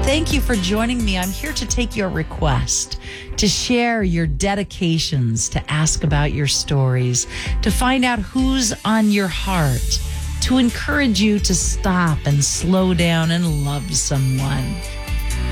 Thank you for joining me. I'm here to take your request, to share your dedications, to ask about your stories, to find out who's on your heart, to encourage you to stop and slow down and love someone.